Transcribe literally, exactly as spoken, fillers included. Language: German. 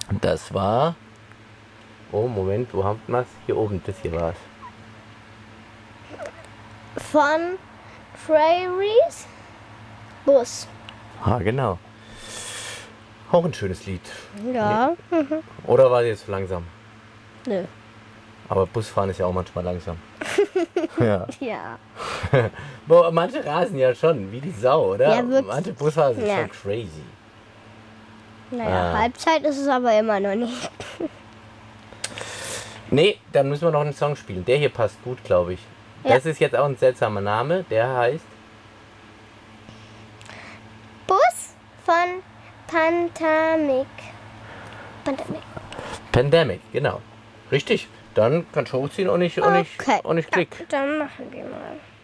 Das war... Oh, Moment, wo haben wir es? Hier oben, das hier war es. Von Prairies Bus. Ah, genau. Auch ein schönes Lied. Ja. Mhm. Oder war jetzt zu langsam? Nö. Aber Busfahren ist ja auch manchmal langsam. Ja. Ja. Boah, manche rasen ja schon, wie die Sau, oder? Ja, wirklich. Manche Busfahrer sind Ja. schon crazy. Naja, Ah. Halbzeit ist es aber immer noch nicht. Nee, dann müssen wir noch einen Song spielen. Der hier passt gut, glaube ich. Ja. Das ist jetzt auch ein seltsamer Name. Der heißt... Bus von Pandemic. Pandemic. Pandemic, genau. Richtig. Dann kannst du hochziehen und nicht, und nicht, Okay. und nicht klick. Dann machen wir mal.